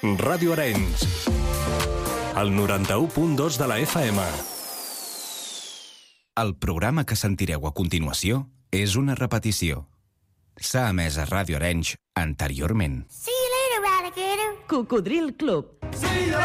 Ràdio Arenys, el 91.2 de la FM. El programa que sentireu a continuació és una repetició. S'ha emès a Ràdio Arenys anteriorment. See you later, alligator. Cocodril Club.